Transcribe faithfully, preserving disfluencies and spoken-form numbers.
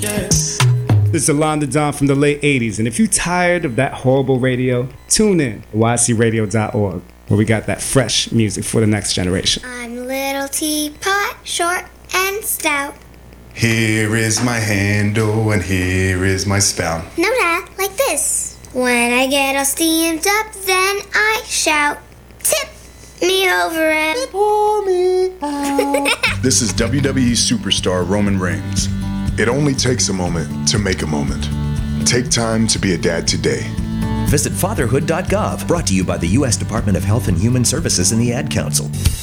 This is Alonda Don from the late eighties, and if you're tired of that horrible radio, tune in to Y C radio dot org, where we got that fresh music for the next generation. I'm Little Teapot, short and stout. Here is my handle and here is my spout. No, Dad, like this. When I get all steamed up, then I shout, tip me over and pour me out. This is W W E superstar Roman Reigns. It only takes a moment to make a moment. Take time to be a dad today. Visit fatherhood dot gov, brought to you by the U S Department of Health and Human Services and the Ad Council.